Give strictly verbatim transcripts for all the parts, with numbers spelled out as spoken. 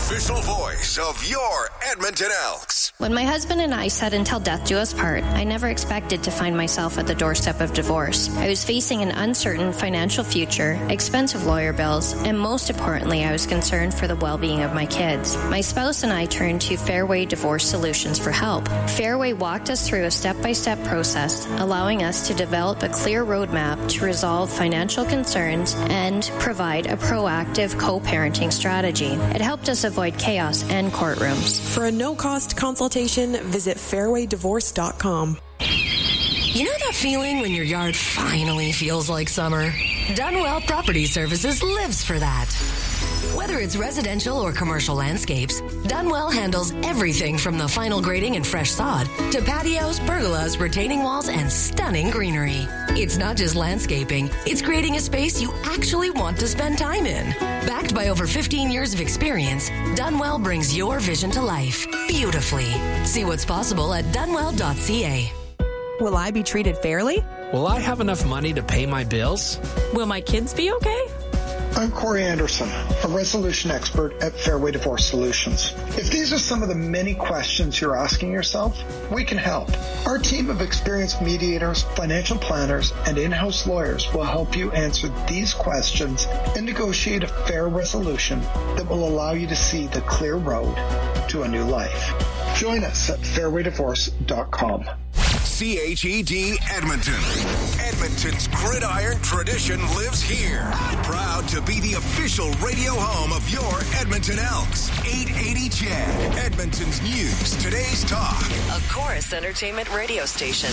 official voice of your Edmonton Elks. When my husband and I said until death do us part, I never expected to find myself at the doorstep of divorce. I was facing an uncertain financial future, expensive lawyer bills, and most importantly, I was concerned for the well-being of my kids. My spouse and I turned to Fairway Divorce Solutions for help. Fairway walked us through a step-by-step process, allowing us to develop a clear roadmap to resolve financial concerns and provide a proactive co-parenting strategy. It helped us avoid chaos and courtrooms. For a no-cost consultation, visit fairway divorce dot com. You know that feeling when your yard finally feels like summer? Dunwell Property Services lives for that. Whether it's residential or commercial landscapes, Dunwell handles everything from the final grading and fresh sod to patios, pergolas, retaining walls, and stunning greenery. It's not just landscaping, it's creating a space you actually want to spend time in. Backed by over fifteen years of experience, Dunwell brings your vision to life beautifully. See what's possible at dunwell dot c a. Will I be treated fairly? Will I have enough money to pay my bills? Will my kids be okay? I'm Corey Anderson, a resolution expert at Fairway Divorce Solutions. If these are some of the many questions you're asking yourself, we can help. Our team of experienced mediators, financial planners, and in-house lawyers will help you answer these questions and negotiate a fair resolution that will allow you to see the clear road to a new life. Join us at fairway divorce dot com. C H E D Edmonton. Edmonton's gridiron tradition lives here. Proud to be the official radio home of your Edmonton Elks. eight eighty C H E D, Edmonton's news, today's talk. A Chorus Entertainment radio station.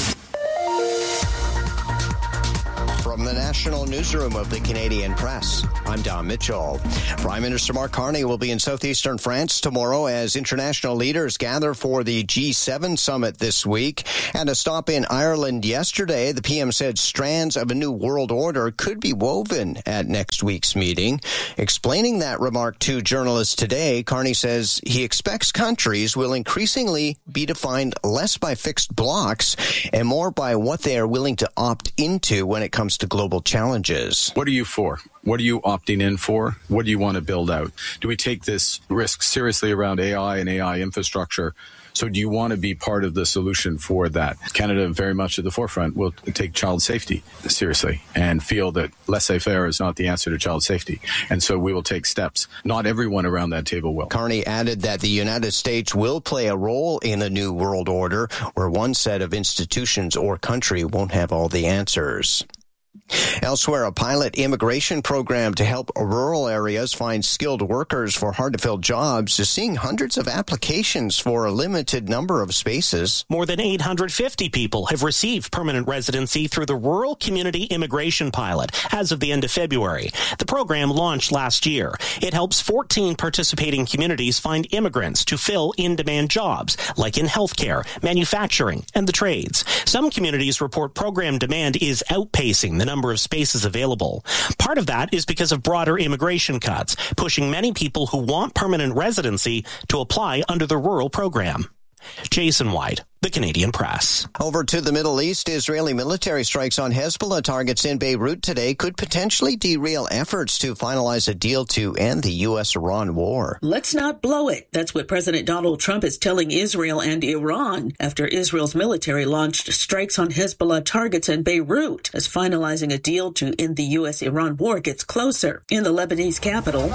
From the National Newsroom of the Canadian Press, I'm Don Mitchell. Prime Minister Mark Carney will be in southeastern France tomorrow as international leaders gather for the G seven summit this week. And a stop in Ireland yesterday, the P M said strands of a new world order could be woven at next week's meeting. Explaining that remark to journalists today, Carney says he expects countries will increasingly be defined less by fixed blocks and more by what they are willing to opt into when it comes to global challenges. What are you for? What are you opting in for? What do you want to build out? Do we take this risk seriously around A I and A I infrastructure? So do you want to be part of the solution for that? Canada, very much at the forefront, will take child safety seriously and feel that laissez-faire is not the answer to child safety. And so we will take steps. Not everyone around that table will. Carney added that the United States will play a role in the new world order where one set of institutions or country won't have all the answers. Elsewhere, a pilot immigration program to help rural areas find skilled workers for hard-to-fill jobs is seeing hundreds of applications for a limited number of spaces. More than eight hundred fifty people have received permanent residency through the Rural Community Immigration Pilot as of the end of February. The program launched last year. It helps fourteen participating communities find immigrants to fill in-demand jobs, like in healthcare, manufacturing, and the trades. Some communities report program demand is outpacing the number of spaces available. Part of that is because of broader immigration cuts, pushing many people who want permanent residency to apply under the rural program. Jason White, The Canadian Press. Over to the Middle East, Israeli military strikes on Hezbollah targets in Beirut today could potentially derail efforts to finalize a deal to end the U S Iran war. Let's not blow it. That's what President Donald Trump is telling Israel and Iran after Israel's military launched strikes on Hezbollah targets in Beirut as finalizing a deal to end the U S Iran war gets closer. In the Lebanese capital,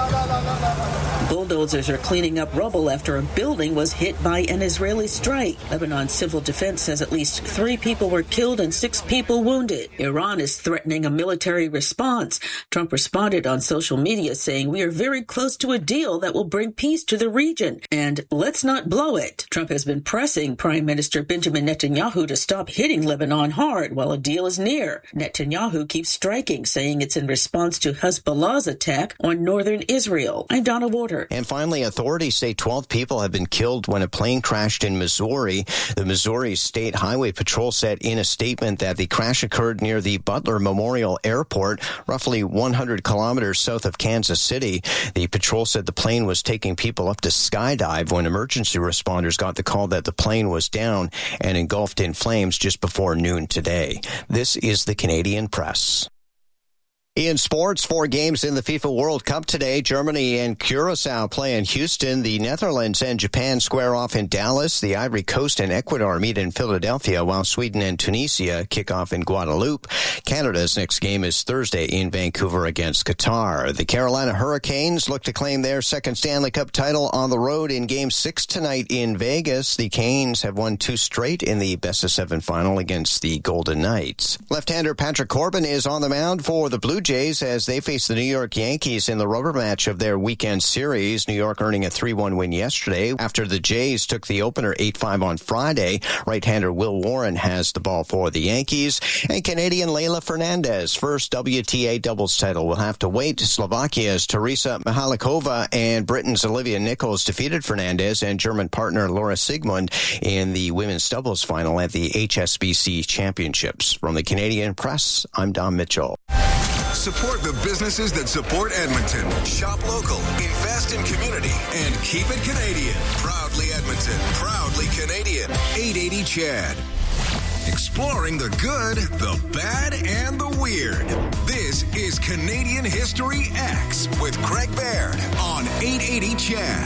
bulldozers are cleaning up rubble after a building was hit by an Israeli strike. Lebanon's civil defense says at least three people were killed and six people wounded. Iran is threatening a military response. Trump responded on social media saying, "We are very close to a deal that will bring peace to the region, and let's not blow it." Trump has been pressing Prime Minister Benjamin Netanyahu to stop hitting Lebanon hard while a deal is near. Netanyahu keeps striking, saying it's in response to Hezbollah's attack on northern Israel. I'm Donna Warder. And finally, authorities say twelve people have been killed when a plane crashed in Missouri. The Missouri State Highway Patrol said in a statement that the crash occurred near the Butler Memorial Airport, roughly one hundred kilometers south of Kansas City. The patrol said the plane was taking people up to skydive when emergency responders got the call that the plane was down and engulfed in flames just before noon today. This is the Canadian Press. In sports, four games in the FIFA World Cup today. Germany and Curacao play in Houston. The Netherlands and Japan square off in Dallas. The Ivory Coast and Ecuador meet in Philadelphia, while Sweden and Tunisia kick off in Guadeloupe. Canada's next game is Thursday in Vancouver against Qatar. The Carolina Hurricanes look to claim their second Stanley Cup title on the road in Game six tonight in Vegas. The Canes have won two straight in the best-of-seven final against the Golden Knights. Left-hander Patrick Corbin is on the mound for the Blue Jays as they face the New York Yankees in the rubber match of their weekend series. New York earning a three one win yesterday after the Jays took the opener eight five on Friday. Right-hander Will Warren has the ball for the Yankees. And Canadian Leylah Fernandez, first W T A doubles title, will have to wait. Slovakia's Teresa Mihalkova and Britain's Olivia Nichols defeated Fernandez and German partner Laura Sigmund in the women's doubles final at the H S B C Championships. From the Canadian Press, I'm Don Mitchell. Support the businesses that support Edmonton. Shop local, invest in community, and keep it Canadian. Proudly Edmonton, proudly Canadian. eight eighty C H A D. Exploring the good, the bad, and the weird. This is Canadian History X with Craig Baird on eight eighty C H A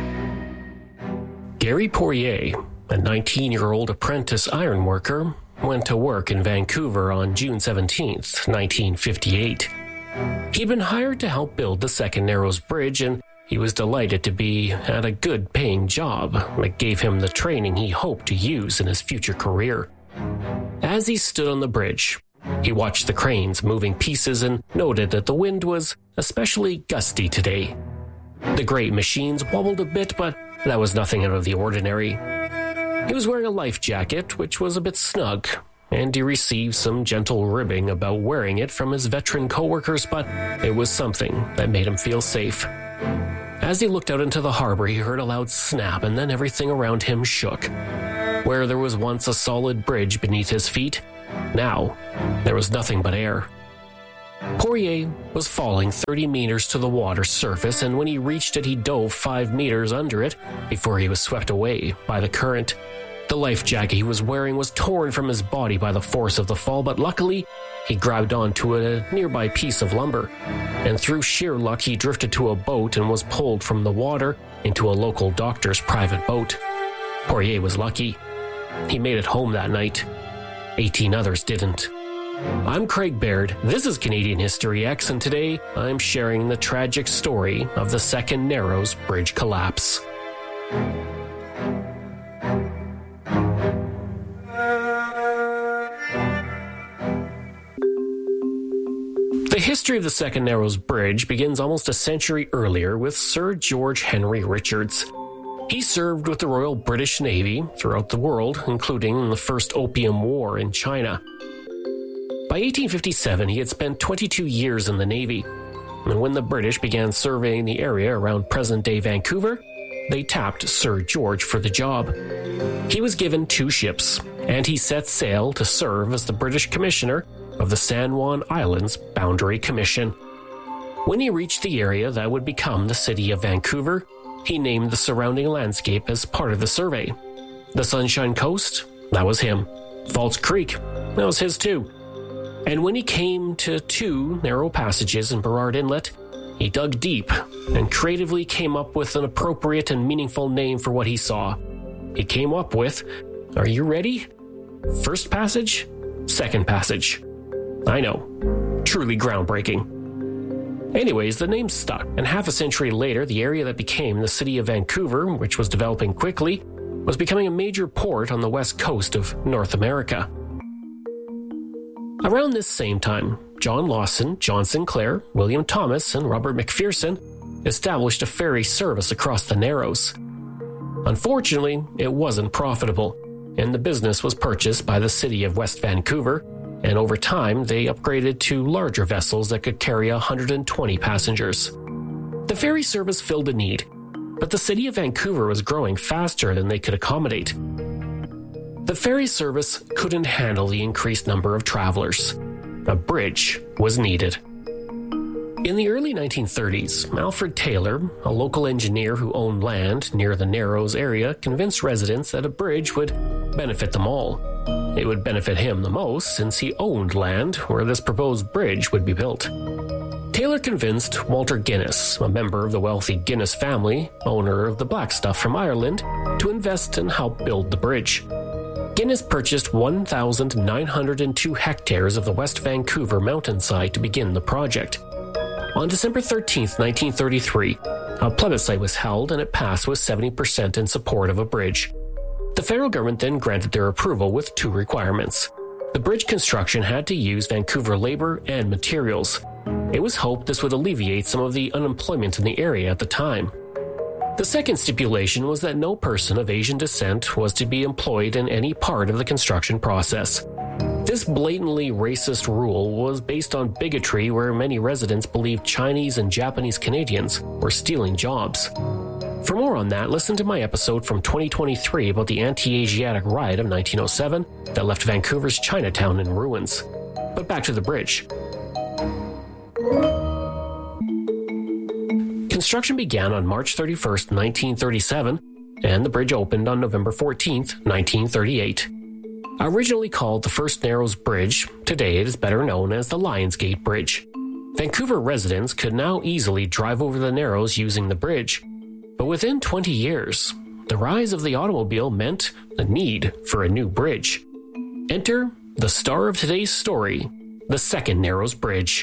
D. Gary Poirier, a nineteen-year-old apprentice ironworker, went to work in Vancouver on June seventeenth, nineteen fifty-eight. He'd been hired to help build the Second Narrows Bridge, and he was delighted to be at a good-paying job that gave him the training he hoped to use in his future career. As he stood on the bridge, he watched the cranes moving pieces and noted that the wind was especially gusty today. The great machines wobbled a bit, but that was nothing out of the ordinary. He was wearing a life jacket, which was a bit snug, and he received some gentle ribbing about wearing it from his veteran coworkers, but it was something that made him feel safe. As he looked out into the harbor, he heard a loud snap, and then everything around him shook. Where there was once a solid bridge beneath his feet, now there was nothing but air. Poirier was falling thirty meters to the water's surface, and when he reached it, he dove five meters under it before he was swept away by the current. The life jacket he was wearing was torn from his body by the force of the fall, but luckily, he grabbed onto a nearby piece of lumber, and through sheer luck, he drifted to a boat and was pulled from the water into a local doctor's private boat. Poirier was lucky. He made it home that night. eighteen others didn't. I'm Craig Baird, this is Canadian History X, and today I'm sharing the tragic story of the Second Narrows Bridge collapse. The history of the Second Narrows Bridge begins almost a century earlier with Sir George Henry Richards. He served with the Royal British Navy throughout the world, including in the First Opium War in China. By eighteen fifty-seven, he had spent twenty-two years in the Navy, and when the British began surveying the area around present-day Vancouver, they tapped Sir George for the job. He was given two ships, and he set sail to serve as the British Commissioner of the San Juan Islands Boundary Commission. When he reached the area that would become the city of Vancouver, he named the surrounding landscape as part of the survey. The Sunshine Coast, that was him. False Creek, that was his too. And when he came to two narrow passages in Burrard Inlet, he dug deep and creatively came up with an appropriate and meaningful name for what he saw. He came up with, are you ready? First passage, second passage. I know, truly groundbreaking. Anyways, the name stuck, and half a century later, the area that became the city of Vancouver, which was developing quickly, was becoming a major port on the west coast of North America. Around this same time, John Lawson, John Sinclair, William Thomas, and Robert McPherson established a ferry service across the Narrows. Unfortunately, it wasn't profitable, and the business was purchased by the city of West Vancouver, and over time they upgraded to larger vessels that could carry one hundred twenty passengers. The ferry service filled a need, but the city of Vancouver was growing faster than they could accommodate. The ferry service couldn't handle the increased number of travelers. A bridge was needed. In the early nineteen thirties, Alfred Taylor, a local engineer who owned land near the Narrows area, convinced residents that a bridge would benefit them all. It would benefit him the most since he owned land where this proposed bridge would be built. Taylor convinced Walter Guinness, a member of the wealthy Guinness family, owner of the black stuff from Ireland, to invest and help build the bridge. Guinness purchased one thousand nine hundred two hectares of the West Vancouver mountainside to begin the project. On December thirteenth, nineteen thirty-three, a plebiscite was held and it passed with seventy percent in support of a bridge. The federal government then granted their approval with two requirements. The bridge construction had to use Vancouver labor and materials. It was hoped this would alleviate some of the unemployment in the area at the time. The second stipulation was that no person of Asian descent was to be employed in any part of the construction process. This blatantly racist rule was based on bigotry, where many residents believed Chinese and Japanese Canadians were stealing jobs. For more on that, listen to my episode from twenty twenty-three about the anti-Asiatic riot of nineteen oh seven that left Vancouver's Chinatown in ruins. But back to the bridge. Construction began on March thirty-first, nineteen thirty-seven, and the bridge opened on November fourteenth, nineteen thirty-eight. Originally called the First Narrows Bridge, today it is better known as the Lions Gate Bridge. Vancouver residents could now easily drive over the Narrows using the bridge, but within twenty years, the rise of the automobile meant the need for a new bridge. Enter the star of today's story, the Second Narrows Bridge.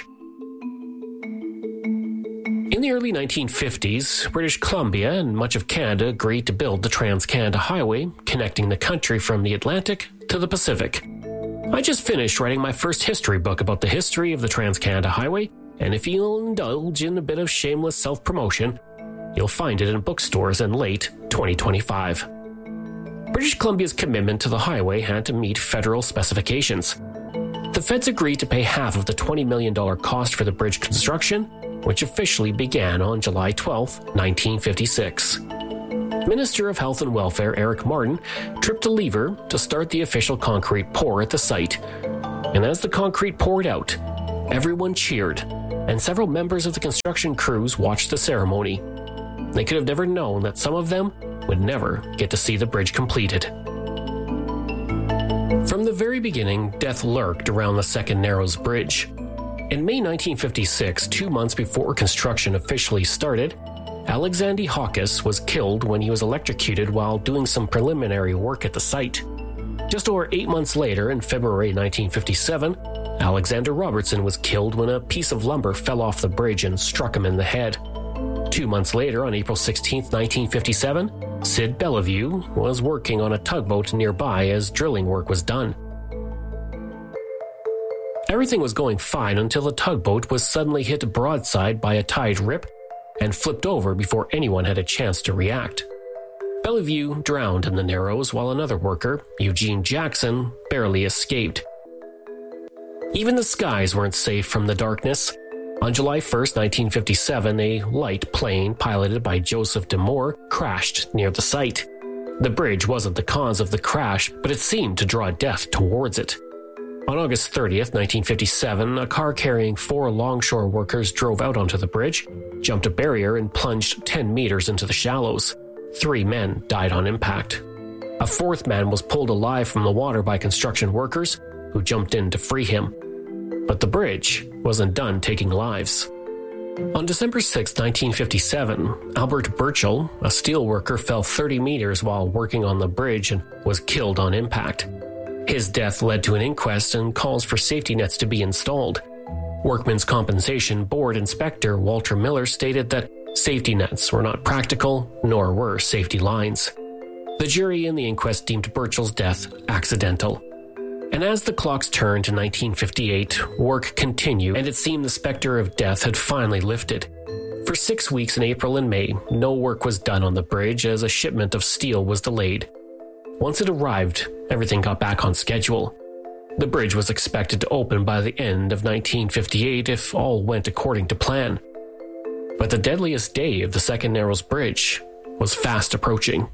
In the early nineteen fifties, British Columbia and much of Canada agreed to build the Trans-Canada Highway, connecting the country from the Atlantic to the Pacific. I just finished writing my first history book about the history of the Trans-Canada Highway, and if you'll indulge in a bit of shameless self-promotion, you'll find it in bookstores in late twenty twenty-five. British Columbia's commitment to the highway had to meet federal specifications. The feds agreed to pay half of the twenty million dollars cost for the bridge construction, which officially began on July twelfth, nineteen fifty-six. Minister of Health and Welfare Eric Martin tripped a lever to start the official concrete pour at the site. And as the concrete poured out, everyone cheered, and several members of the construction crews watched the ceremony. They could have never known that some of them would never get to see the bridge completed. From the very beginning, death lurked around the Second Narrows Bridge. In May nineteen fifty-six, two months before construction officially started, Alexander Hawkes was killed when he was electrocuted while doing some preliminary work at the site. Just over eight months later, in February nineteen fifty-seven, Alexander Robertson was killed when a piece of lumber fell off the bridge and struck him in the head. Two months later, on April sixteenth, nineteen fifty-seven, Sid Bellevue was working on a tugboat nearby as drilling work was done. Everything was going fine until the tugboat was suddenly hit broadside by a tide rip and flipped over before anyone had a chance to react. Bellevue drowned in the Narrows while another worker, Eugene Jackson, barely escaped. Even the skies weren't safe from the darkness. On July first, nineteen fifty-seven, a light plane piloted by Joseph D'Amour crashed near the site. The bridge wasn't the cause of the crash, but it seemed to draw death towards it. On August thirtieth, nineteen fifty-seven, a car carrying four longshore workers drove out onto the bridge, jumped a barrier, and plunged ten meters into the shallows. Three men died on impact. A fourth man was pulled alive from the water by construction workers, who jumped in to free him. But the bridge wasn't done taking lives. On December sixth, nineteen fifty-seven, Albert Burchell, a steelworker, fell thirty meters while working on the bridge and was killed on impact. His death led to an inquest and calls for safety nets to be installed. Workmen's Compensation Board Inspector Walter Miller stated that safety nets were not practical, nor were safety lines. The jury in the inquest deemed Burchell's death accidental. And as the clocks turned to nineteen fifty-eight, work continued, and it seemed the specter of death had finally lifted. For six weeks in April and May, no work was done on the bridge as a shipment of steel was delayed. Once it arrived, everything got back on schedule. The bridge was expected to open by the end of nineteen fifty-eight if all went according to plan. But the deadliest day of the Second Narrows Bridge was fast approaching.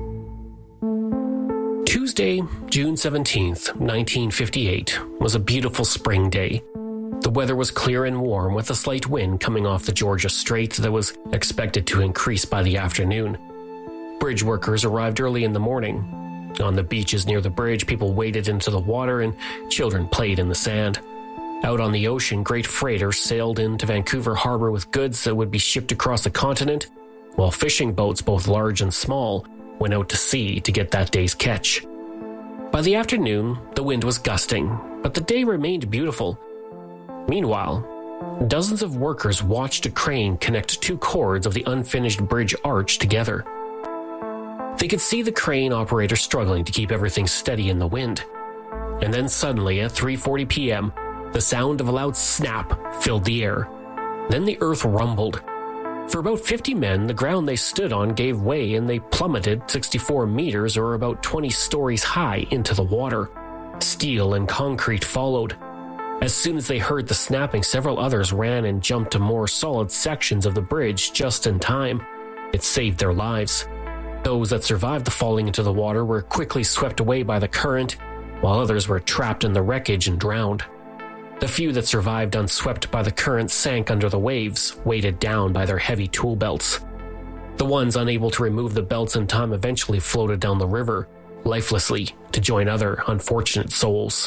Tuesday, June seventeenth, nineteen fifty-eight, was a beautiful spring day. The weather was clear and warm with a slight wind coming off the Georgia Strait that was expected to increase by the afternoon. Bridge workers arrived early in the morning. On the beaches near the bridge, people waded into the water and children played in the sand. Out on the ocean, great freighters sailed into Vancouver Harbor with goods that would be shipped across the continent, while fishing boats, both large and small, went out to sea to get that day's catch. By the afternoon, the wind was gusting, but the day remained beautiful. Meanwhile, dozens of workers watched a crane connect two cords of the unfinished bridge arch together. They could see the crane operator struggling to keep everything steady in the wind. And then suddenly, at three forty p.m., the sound of a loud snap filled the air. Then the earth rumbled. For about fifty men, the ground they stood on gave way and they plummeted sixty-four meters, or about twenty stories high, into the water. Steel and concrete followed. As soon as they heard the snapping, several others ran and jumped to more solid sections of the bridge just in time. It saved their lives. Those that survived the falling into the water were quickly swept away by the current, while others were trapped in the wreckage and drowned. The few that survived unswept by the current sank under the waves, weighted down by their heavy tool belts. The ones unable to remove the belts in time eventually floated down the river, lifelessly, to join other unfortunate souls.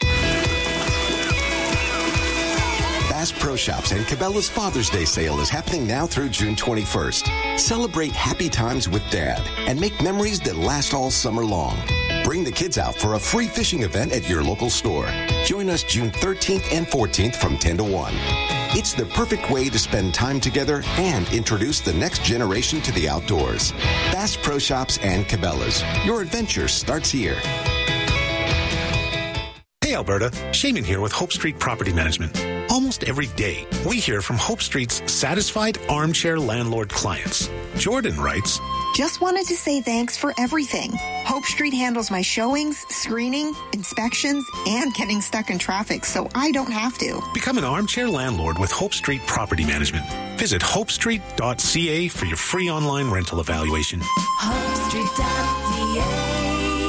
Bass Pro Shops and Cabela's Father's Day sale is happening now through June twenty-first. Celebrate happy times with Dad and make memories that last all summer long. Bring the kids out for a free fishing event at your local store. Join us June thirteenth and fourteenth from ten to one. It's the perfect way to spend time together and introduce the next generation to the outdoors. Bass Pro Shops and Cabela's. Your adventure starts here. Hey Alberta, Shaman here with Hope Street Property Management. Almost every day, we hear from Hope Street's satisfied armchair landlord clients. Jordan writes, just wanted to say thanks for everything. Hope Street handles my showings, screening, inspections, and getting stuck in traffic, so I don't have to. Become an armchair landlord with Hope Street Property Management. Visit hope street dot c a for your free online rental evaluation. hope street dot c a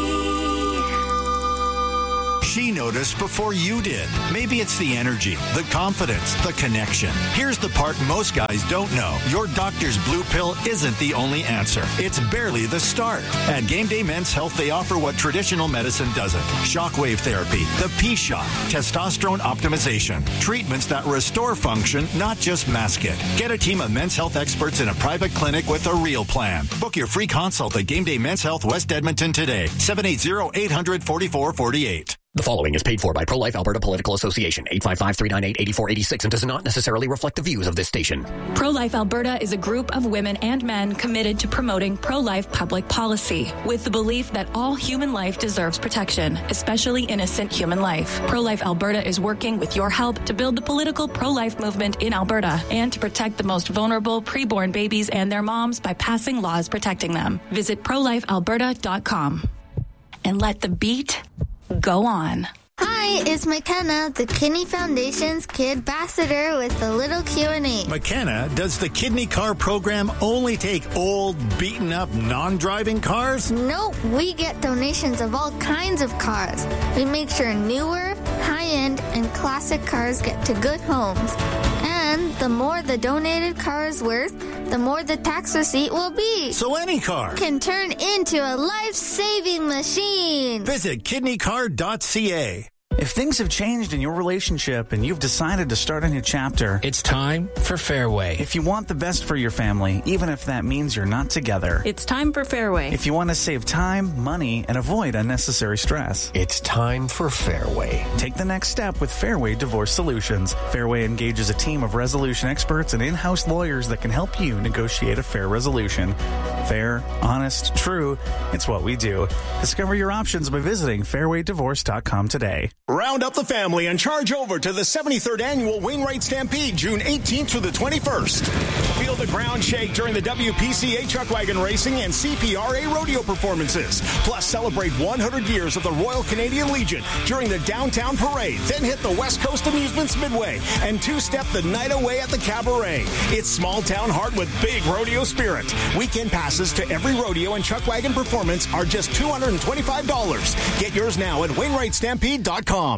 She noticed before you did. Maybe it's the energy, the confidence, the connection. Here's the part most guys don't know. Your doctor's blue pill isn't the only answer. It's barely the start. At Game Day Men's Health, they offer what traditional medicine doesn't. Shockwave therapy, the P-Shot, testosterone optimization, treatments that restore function, not just mask it. Get a team of men's health experts in a private clinic with a real plan. Book your free consult at Game Day Men's Health West Edmonton today. seven eight zero, eight hundred, forty-four forty-eight. The following is paid for by Pro-Life Alberta Political Association, eight five five, three nine eight, eight four eight six, and does not necessarily reflect the views of this station. Pro-Life Alberta is a group of women and men committed to promoting pro-life public policy, with the belief that all human life deserves protection, especially innocent human life. Pro-Life Alberta is working with your help to build the political pro-life movement in Alberta and to protect the most vulnerable preborn babies and their moms by passing laws protecting them. Visit pro life alberta dot com and let the beat go on. Hi, it's McKenna, the Kidney Foundation's Kid Ambassador with a little Q and A. McKenna, does the Kidney Car program only take old, beaten-up, non-driving cars? Nope, we get donations of all kinds of cars. We make sure newer, high-end, and classic cars get to good homes. And the more the donated car is worth, the more the tax receipt will be. So any car can turn into a life-saving machine. Visit kidney car dot c a. If things have changed in your relationship and you've decided to start a new chapter, it's time for Fairway. If you want the best for your family, even if that means you're not together, it's time for Fairway. If you want to save time, money, and avoid unnecessary stress, it's time for Fairway. Take the next step with Fairway Divorce Solutions. Fairway engages a team of resolution experts and in-house lawyers that can help you negotiate a fair resolution. Fair, honest, true, it's what we do. Discover your options by visiting fairway divorce dot com today. Round up the family and charge over to the seventy-third Annual Wainwright Stampede, June eighteenth through the twenty-first. Feel the ground shake during the W P C A Chuck Wagon Racing and C P R A rodeo performances. Plus, celebrate one hundred years of the Royal Canadian Legion during the Downtown Parade. Then hit the West Coast Amusements Midway and two-step the night away at the Cabaret. It's small town heart with big rodeo spirit. Weekend passes to every rodeo and Chuck Wagon performance are just two hundred twenty-five dollars. Get yours now at wainwright stampede dot com.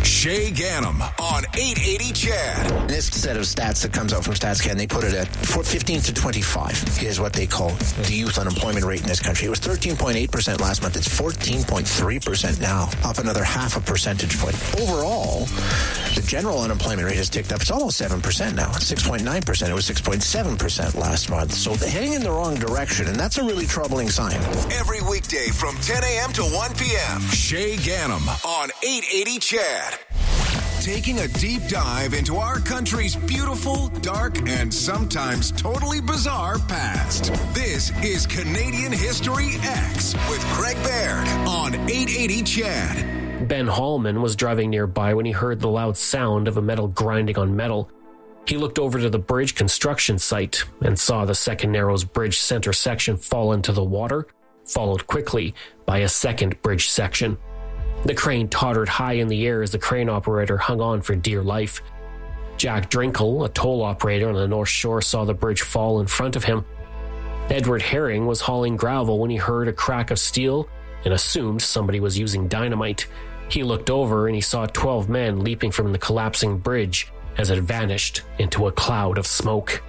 Shay Ganem on eight eighty C H A D. This set of stats that comes out from StatsCan, they put it at fifteen to twenty-five is what they call the youth unemployment rate in this country. It was thirteen point eight percent last month. It's fourteen point three percent now, up another half a percentage point. Overall, the general unemployment rate has ticked up. It's almost seven percent now. It's six point nine percent. It was six point seven percent last month. So they're heading in the wrong direction, and that's a really troubling sign. Every weekday from ten a.m. to one p.m. Shay Ganem on eight eighty C H A D. Taking a deep dive into our country's beautiful, dark, and sometimes totally bizarre past. This is Canadian History X with Craig Baird on eight eighty C H A D. Ben Hallman was driving nearby when he heard the loud sound of a metal grinding on metal. He looked over to the bridge construction site and saw the Second Narrows Bridge center section fall into the water, followed quickly by a second bridge section. The crane tottered high in the air as the crane operator hung on for dear life. Jack Drinkle, a toll operator on the North Shore, saw the bridge fall in front of him. Edward Herring was hauling gravel when he heard a crack of steel and assumed somebody was using dynamite. He looked over and he saw twelve men leaping from the collapsing bridge as it vanished into a cloud of smoke.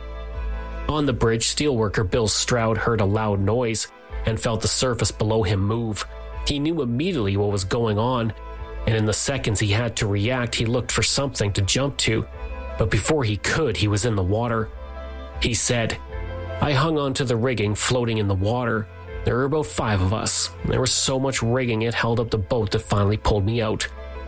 On the bridge, steelworker Bill Stroud heard a loud noise and felt the surface below him move. He knew immediately what was going on, and in the seconds he had to react, he looked for something to jump to, but before he could, he was in the water. He said, "I hung onto the rigging floating in the water. There were about five of us. There was so much rigging it held up the boat that finally pulled me out."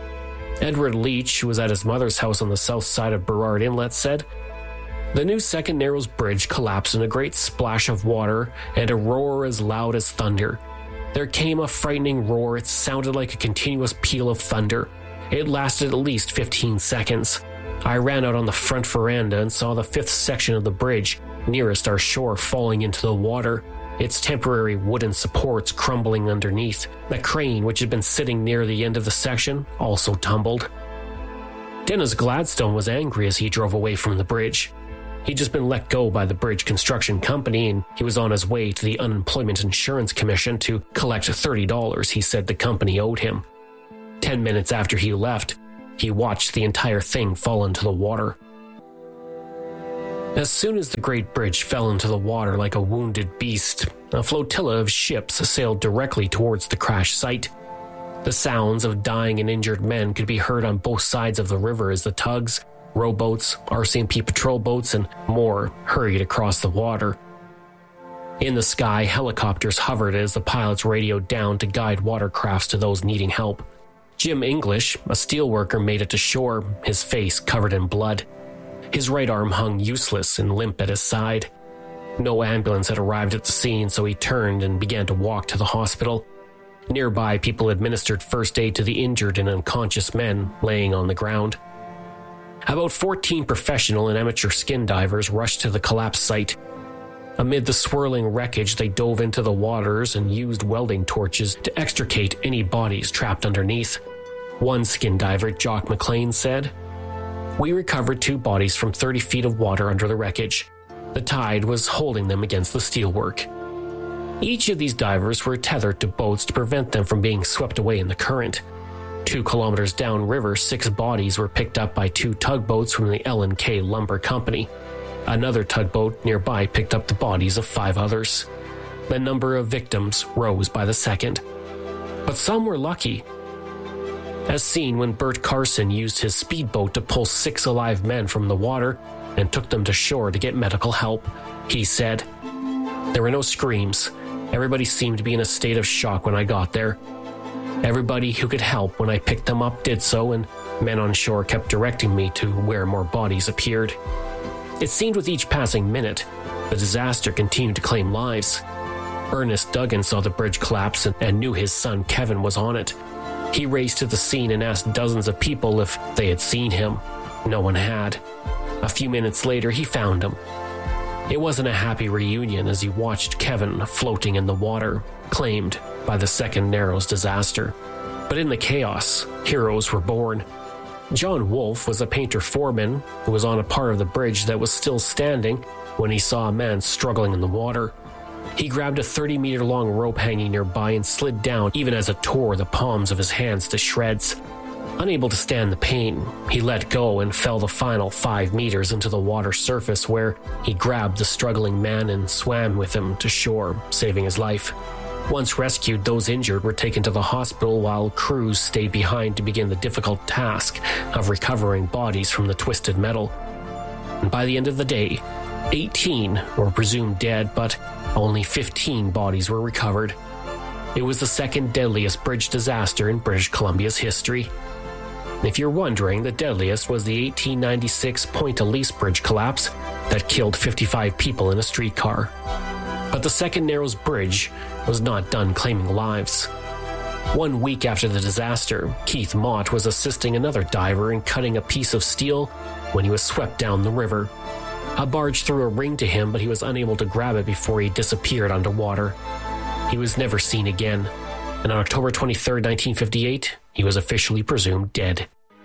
Edward Leach, who was at his mother's house on the south side of Burrard Inlet, said, "The new Second Narrows Bridge collapsed in a great splash of water and a roar as loud as thunder. There came a frightening roar. It sounded like a continuous peal of thunder. It lasted at least fifteen seconds. I ran out on the front veranda and saw the fifth section of the bridge, nearest our shore, falling into the water, its temporary wooden supports crumbling underneath. The crane, which had been sitting near the end of the section, also tumbled." Dennis Gladstone was angry as he drove away from the bridge. He'd just been let go by the bridge construction company, and he was on his way to the Unemployment Insurance Commission to collect thirty dollars he said the company owed him. Ten minutes after he left, he watched the entire thing fall into the water. As soon as the Great Bridge fell into the water like a wounded beast, a flotilla of ships sailed directly towards the crash site. The sounds of dying and injured men could be heard on both sides of the river as the tugs, rowboats, R C M P patrol boats, and more hurried across the water. In the sky, helicopters hovered as the pilots radioed down to guide watercrafts to those needing help. Jim English, a steelworker, made it to shore, his face covered in blood. His right arm hung useless and limp at his side. No ambulance had arrived at the scene, so he turned and began to walk to the hospital. Nearby, people administered first aid to the injured and unconscious men laying on the ground. About fourteen professional and amateur skin divers rushed to the collapse site. Amid the swirling wreckage, they dove into the waters and used welding torches to extricate any bodies trapped underneath. One skin diver, Jock McLean, said, "We recovered two bodies from thirty feet of water under the wreckage. The tide was holding them against the steelwork. Each of these divers were tethered to boats to prevent them from being swept away in the current. Two kilometers downriver, six bodies were picked up by two tugboats from the L and K Lumber Company. Another tugboat nearby picked up the bodies of five others. The number of victims rose by the second. But some were lucky, as seen when Bert Carson used his speedboat to pull six alive men from the water and took them to shore to get medical help. He said, "There were no screams. Everybody seemed to be in a state of shock when I got there. Everybody who could help when I picked them up did so, and men on shore kept directing me to where more bodies appeared." It seemed with each passing minute, the disaster continued to claim lives. Ernest Duggan saw the bridge collapse and, and knew his son Kevin was on it. He raced to the scene and asked dozens of people if they had seen him. No one had. A few minutes later, he found him. It wasn't a happy reunion as he watched Kevin floating in the water, claimed by the Second Narrows disaster. But in the chaos, heroes were born. John Wolfe was a painter foreman who was on a part of the bridge that was still standing when he saw a man struggling in the water. He grabbed a thirty-meter-long rope hanging nearby and slid down even as it tore the palms of his hands to shreds. Unable to stand the pain, he let go and fell the final five meters into the water surface, where he grabbed the struggling man and swam with him to shore, saving his life. Once rescued, those injured were taken to the hospital while crews stayed behind to begin the difficult task of recovering bodies from the twisted metal. And by the end of the day, eighteen were presumed dead, but only fifteen bodies were recovered. It was the second deadliest bridge disaster in British Columbia's history. If you're wondering, the deadliest was the eighteen ninety-six Point Elise Bridge collapse that killed fifty-five people in a streetcar. But the Second Narrows Bridge was not done claiming lives. One week after the disaster, Keith Mott was assisting another diver in cutting a piece of steel when he was swept down the river. A barge threw a ring to him, but he was unable to grab it before he disappeared underwater. He was never seen again, and on October twenty-third, nineteen fifty-eight, he was officially presumed dead.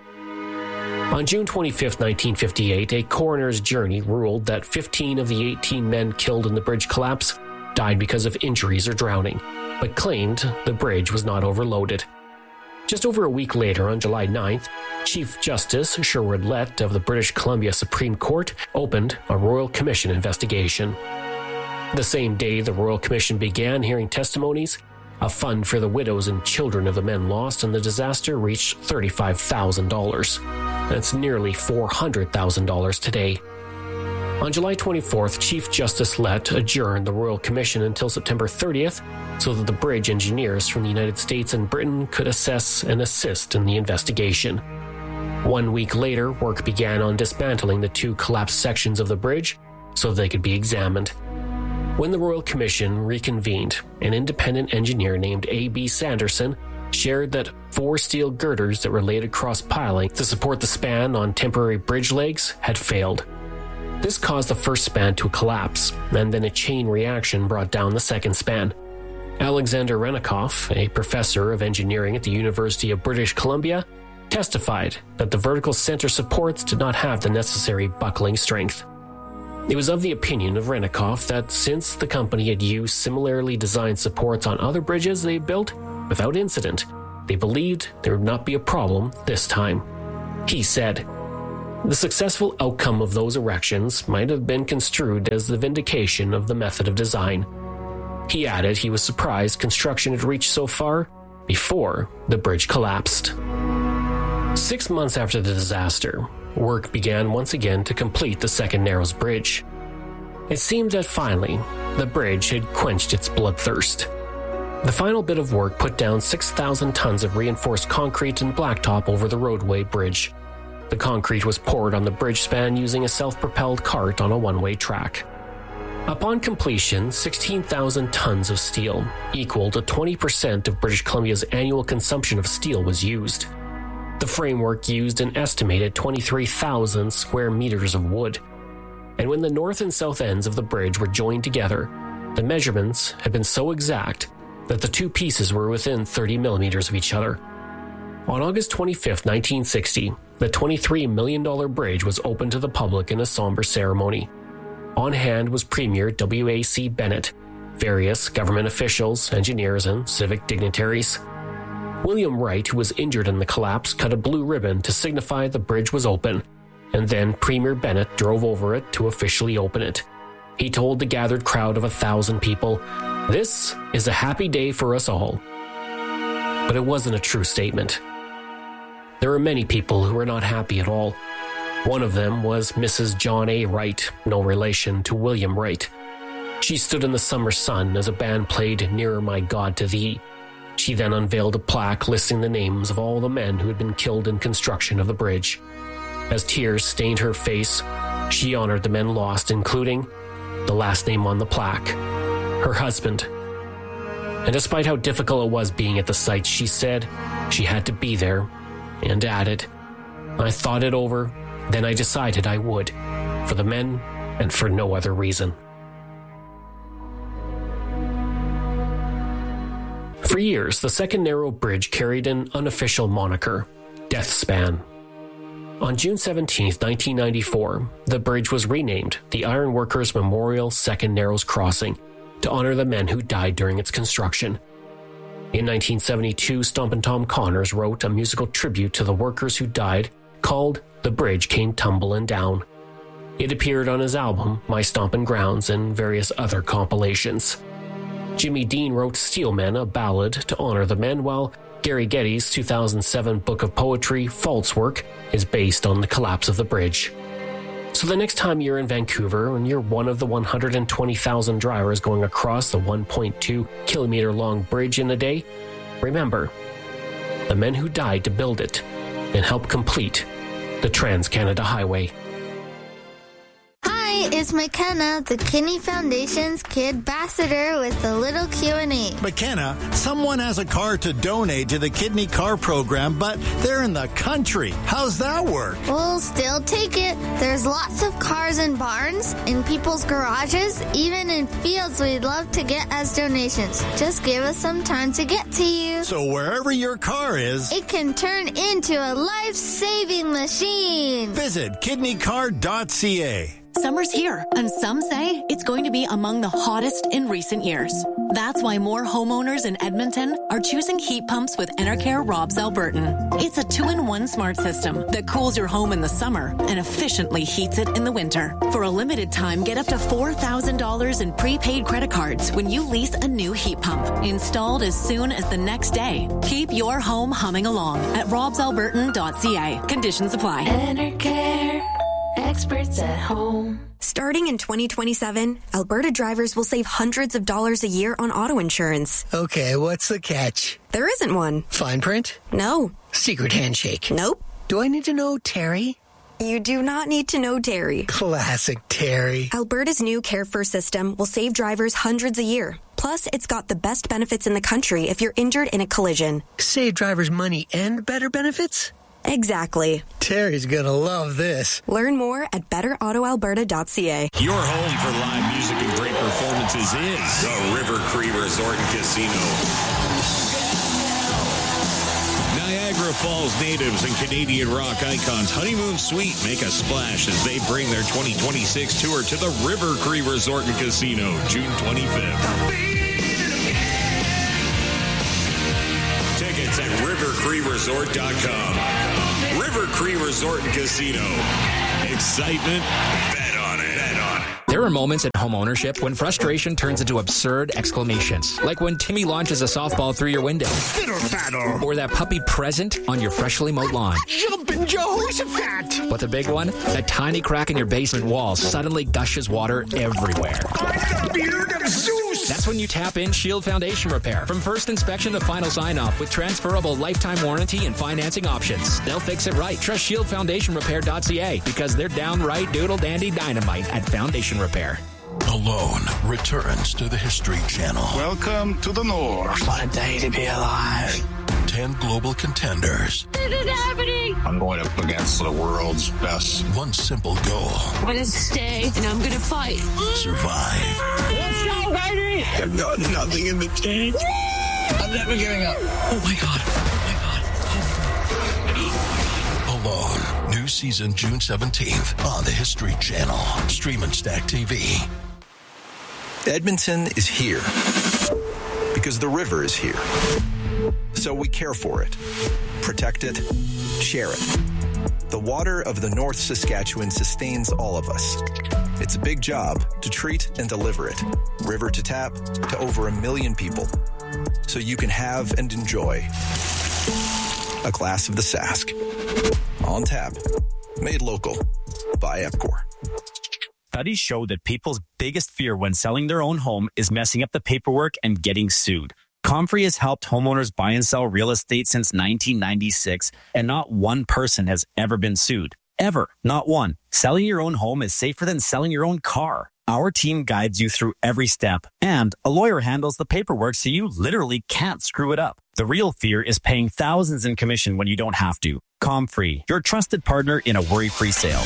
On June twenty-fifth, nineteen fifty-eight, a coroner's jury ruled that fifteen of the eighteen men killed in the bridge collapse died because of injuries or drowning, but claimed the bridge was not overloaded. Just over a week later, on July ninth, Chief Justice Sherwood Lett of the British Columbia Supreme Court opened a Royal Commission investigation. The same day the Royal Commission began hearing testimonies, a fund for the widows and children of the men lost in the disaster reached thirty-five thousand dollars. That's nearly four hundred thousand dollars today. On July twenty-fourth, Chief Justice Lett adjourned the Royal Commission until September thirtieth so that the bridge engineers from the United States and Britain could assess and assist in the investigation. One week later, work began on dismantling the two collapsed sections of the bridge so they could be examined. When the Royal Commission reconvened, an independent engineer named A B Sanderson shared that four steel girders that were laid across piling to support the span on temporary bridge legs had failed. This caused the first span to collapse, and then a chain reaction brought down the second span. Alexander Renikoff, a professor of engineering at the University of British Columbia, testified that the vertical center supports did not have the necessary buckling strength. It was of the opinion of Renikoff that since the company had used similarly designed supports on other bridges they built without incident, they believed there would not be a problem this time. He said, "The successful outcome of those erections might have been construed as the vindication of the method of design." He added he was surprised construction had reached so far before the bridge collapsed. Six months after the disaster, work began once again to complete the Second Narrows Bridge. It seemed that finally, the bridge had quenched its bloodthirst. The final bit of work put down six thousand tons of reinforced concrete and blacktop over the roadway bridge. The concrete was poured on the bridge span using a self-propelled cart on a one-way track. Upon completion, sixteen thousand tons of steel, equal to twenty percent of British Columbia's annual consumption of steel, was used. The framework used an estimated twenty-three thousand square meters of wood. And when the north and south ends of the bridge were joined together, the measurements had been so exact that the two pieces were within thirty millimeters of each other. On August twenty-fifth, nineteen sixty, the twenty-three million dollars bridge was opened to the public in a somber ceremony. On hand was Premier W A C Bennett, various government officials, engineers, and civic dignitaries. William Wright, who was injured in the collapse, cut a blue ribbon to signify the bridge was open, and then Premier Bennett drove over it to officially open it. He told the gathered crowd of a thousand people, "This is a happy day for us all." But it wasn't a true statement. There were many people who were not happy at all. One of them was Missus John A. Wright, no relation to William Wright. She stood in the summer sun as a band played Nearer My God to Thee. She then unveiled a plaque listing the names of all the men who had been killed in construction of the bridge. As tears stained her face, she honored the men lost, including the last name on the plaque, her husband. And despite how difficult it was being at the site, she said she had to be there, and added, "I thought it over, then I decided I would, for the men and for no other reason." For years, the Second Narrow Bridge carried an unofficial moniker, Death Span. On June seventeenth, nineteen ninety-four, the bridge was renamed the Ironworkers Memorial Second Narrows Crossing to honor the men who died during its construction. In nineteen seventy-two, Stompin' Tom Connors wrote a musical tribute to the workers who died called The Bridge Came Tumbling Down. It appeared on his album, My Stompin' Grounds, and various other compilations. Jimmy Dean wrote Steel Men, a ballad to honor the men, while Gary Geddes' two thousand seven book of poetry, Fault's Work, is based on the collapse of the bridge. So the next time you're in Vancouver and you're one of the one hundred twenty thousand drivers going across the one point two kilometer long bridge in a day, remember the men who died to build it and help complete the Trans-Canada Highway. Hi, it's McKenna, the Kidney Foundation's Kid Ambassador with a little Q and A. McKenna, someone has a car to donate to the Kidney Car Program, but they're in the country. How's that work? We'll still take it. There's lots of cars in barns, in people's garages, even in fields we'd love to get as donations. Just give us some time to get to you. So wherever your car is, it can turn into a life-saving machine. Visit kidney car dot c a. Summer's here, and some say it's going to be among the hottest in recent years. That's why more homeowners in Edmonton are choosing heat pumps with Enercare Robs Albertan. It's a two-in-one smart system that cools your home in the summer and efficiently heats it in the winter. For a limited time, get up to four thousand dollars in prepaid credit cards when you lease a new heat pump, installed as soon as the next day. Keep your home humming along at robs albertan dot c a. Conditions apply. Enercare. Experts at home. Starting in twenty twenty-seven, Alberta drivers will save hundreds of dollars a year on auto insurance. Okay, what's the catch? There isn't one. Fine print? No. Secret handshake? Nope. Do I need to know Terry? You do not need to know Terry. Classic Terry. Alberta's new Care First system will save drivers hundreds a year. Plus, it's got the best benefits in the country if you're injured in a collision. Save drivers money and better benefits? Exactly. Terry's gonna love this. Learn more at better auto alberta dot c a. Your home for live music and great performances is the River Cree Resort and Casino. Niagara Falls natives and Canadian rock icons Honeymoon Suite make a splash as they bring their twenty twenty-six tour to the River Cree Resort and Casino, June twenty-fifth. Tickets at river cree resort dot com. River Cree Resort and Casino. Excitement, bet on it. Bet on it. There are moments in home ownership when frustration turns into absurd exclamations. Like when Timmy launches a softball through your window. Fiddle faddle. Or that puppy present on your freshly mowed lawn. Jumpin' Jehoshaphat. But the big one? That tiny crack in your basement wall suddenly gushes water everywhere. I'm the beard of Zeus. That's when you tap in Shield Foundation Repair. From first inspection to final sign-off with transferable lifetime warranty and financing options. They'll fix it right. Trust shield foundation repair dot c a because they're downright doodle-dandy dynamite at Foundation Repair. Alone returns to the History Channel. Welcome to the North. What a day to be alive. Ten global contenders. This is happening. I'm going up against the world's best. One simple goal. I'm going to stay, and I'm going to fight. Survive. Let's go, baby! I've got nothing in the tank. I'm never giving up. Oh, my God. Oh, my God. Alone. New season June seventeenth on the History Channel. Stream and Stack T V. Edmonton is here because the river is here. So we care for it, protect it, share it. The water of the North Saskatchewan sustains all of us. It's a big job to treat and deliver it, river to tap, to over a million people, so you can have and enjoy a glass of the Sask. On tap, made local by Epcor. Studies show that people's biggest fear when selling their own home is messing up the paperwork and getting sued. Comfrey has helped homeowners buy and sell real estate since nineteen ninety-six, and not one person has ever been sued. Ever. Not one. Selling your own home is safer than selling your own car. Our team guides you through every step, and a lawyer handles the paperwork so you literally can't screw it up. The real fear is paying thousands in commission when you don't have to. Comfrey, your trusted partner in a worry-free sale.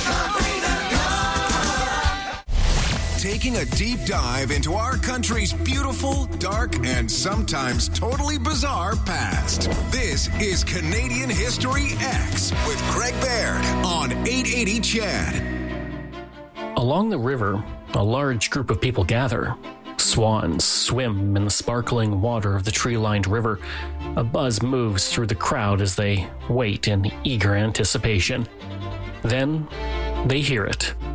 Taking a deep dive into our country's beautiful, dark, and sometimes totally bizarre past. This is Canadian History X with Craig Baird on eight eighty C H E D. Along the river, a large group of people gather. Swans swim in the sparkling water of the tree-lined river. A buzz moves through the crowd as they wait in eager anticipation. Then they hear it.